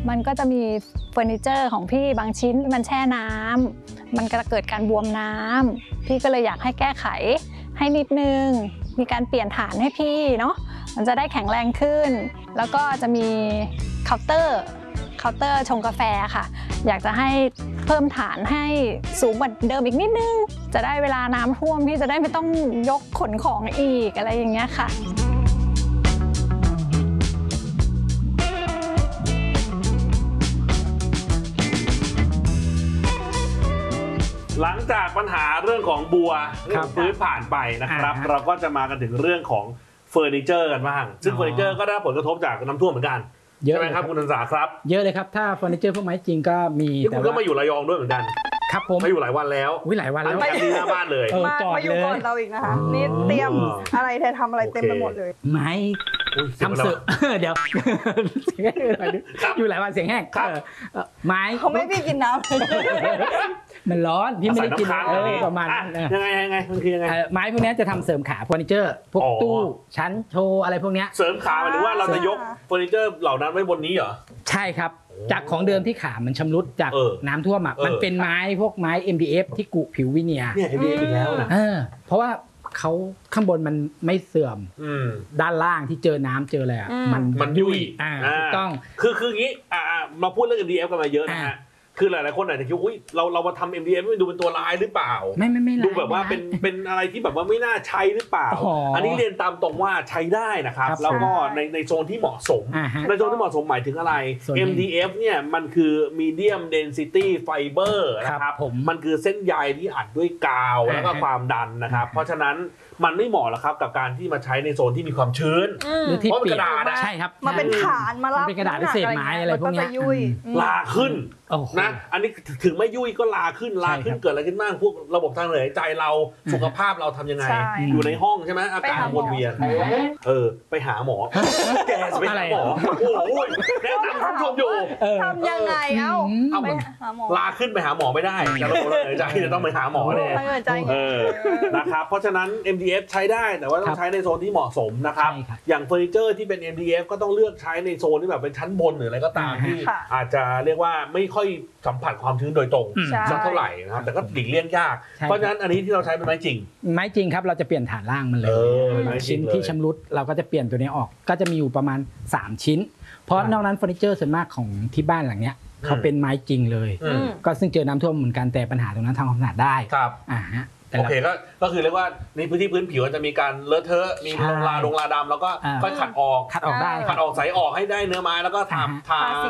มันก็จะมีเฟอร์นิเจอร์ของพี่บางชิ้นมันแช่น้ำมันก็จะเกิดการบวมน้ำพี่ก็เลยอยากให้แก้ไขให้นิดนึงมีการเปลี่ยนฐานให้พี่เนาะมันจะได้แข็งแรงขึ้นแล้วก็จะมีเคาน์เตอร์ชงกาแฟค่ะอยากจะให้เพิ่มฐานให้สูงกว่าเดิมอีกนิดนึงจะได้เวลาน้ำท่วมพี่จะได้ไม่ต้องยกขนของอีกอะไรอย่างเงี้ยค่ะหลังจากปัญหาเรื่องของบัวเรื่องพื้นผ่านไปนะครับเราก็จะมากันถึงเรื่องของเฟอร์นิเจอร์กันบ้างซึ่งเฟอร์นิเจอร์ก็ได้ผลกระทบจากน้ำท่วมเหมือนกันใช่ไหมครับคุณนันสาครับเยอะเลยครับถ้าเฟอร์นิเจอร์พวกไม้จริงก็มีแต่คุณก็มาอยู่ระยองด้วยเหมือนกันครับผมมาอยู่หลายวันแล้วหลายวันแล้วตั้งแต่หน้าบ้านเลยมาอยู่ก่อนเราอีกนะคะนี่เตรียมอะไรทำอะไรเต็มไปหมดเลยไม้ทำเสือเดี๋ยวอยู่หลายวันเสียงแห้งไม้เขาไม่พี่กินน้ำมันร้อนพี่ไม่ได้กินประมาณยังไงมันคือยังไงไม้พวกนี้จะทำเสริมขาเฟอร์นิเจอร์พวกตู้ชั้นโชว์อะไรพวกนี้เสริมขาหมายถึงว่าเราจะยกเฟอร์นิเจอร์เหล่านั้นไว้บนนี้เหรอใช่ครับจากของเดิมที่ขามันชำรุดจากน้ำท่วมมันเป็นไม้พวกไม้ MDF ที่กุผิววิเนียร์เนี่ย MDF อีกแล้วนะเพราะว่าเขาข้างบนมันไม่เสื่อมด้านล่างที่เจอน้ำเจออะไรมันยุ่ยถูกต้องคืออย่างนี้มาพูดเรื่อง MDF กันมาเยอะนะฮะคือหลายๆคนอาจจะคิดว่าเรามาทำ MDF ดูเป็นตัวร้ายหรือเปล่าไม่ดูแบบว่าเป็นอะไรที่แบบว่าไม่น่าใช้หรือเปล่าอันนี้เรียนตามตรงว่าใช้ได้นะครับแล้วก็ในโซนที่เหมาะสมในโซนที่เหมาะสมหมายถึงอะไร MDF เนี่ยมันคือ medium density fiber นะครับมันคือเส้นใยที่อัดด้วยกาวแล้วก็ความดันนะครับเพราะฉะนั้นมันไม่เหมาะหรอกครับกับการที่มาใช้ในโซนที่มีความชื้นเพราะเป็นกระดาษใช่ครับมาเป็นฐานมารับเป็นกระดาษพิเศษไม้อะไรพวกนี้ลาขึ้นนะอันนี้ถึงไม่ยุ่ยก็ลาขึ้นเกิดอะไรขึ้นบ้างพวกระบบทางเดินหายใจเราสุขภาพเราทำยังไงอยู่ในห้องใช่ไหมอากาศวนเวียนไปหาหมอแกไปหาหมอโอ้ยแนะนำท่านผู้ชมอยู่ทำยังไงไปหาหมอลาขึ้นไปหาหมอไม่ได้จะระบบทางเดินหายใจจะต้องไปหาหมอเลยนะครับเพราะฉะนั้น MDF ใช้ได้แต่ว่าต้องใช้ในโซนที่เหมาะสมนะครับอย่างเฟอร์นิเจอร์ที่เป็น MDF ก็ต้องเลือกใช้ในโซนที่แบบเป็นชั้นบนหรืออะไรก็ตามที่อาจจะเรียกว่าไม่ค่อยสัมผัสความชื้นโดยตรงสักเท่าไหร่นะครับแต่ก็หลีกเลี่ยงยากเพราะฉะนั้นอันนี้ที่เราใช้เป็นไม้จริงครับเราจะเปลี่ยนฐานล่างมันเลยชิ้นที่ชำรุดเราก็จะเปลี่ยนตัวนี้ออกก็จะมีอยู่ประมาณ3ชิ้นเพราะนอกนั้นเฟอร์นิเจอร์ส่วนมากของที่บ้านหลังเนี้ยเขาเป็นไม้จริงเลยก็ซึ่งเจอน้ำท่วมเหมือนกันแต่ปัญหาตรงนั้นทำความสะอาดได้ครับโอเคก็คือเรียกว่าในพื้นที่พื้นผิวจะมีการเลอะเทอะมีลงลาดำแล้วก็ค่อยขัดออกได้ขัดออกใส่ออกให้ได้เนื้อไม้แล้วก็ทา